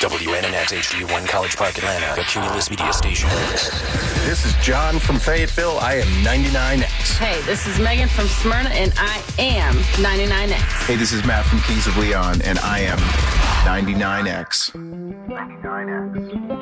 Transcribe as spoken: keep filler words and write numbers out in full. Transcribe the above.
W N N X H D one College Park, Atlanta, a Cumulus Media station. This is John from Fayetteville. I am ninety-nine X. Hey, this is Megan from Smyrna, and I am ninety-nine X. Hey, this is Matt from Kings of Leon, and I am ninety-nine X. ninety-nine X.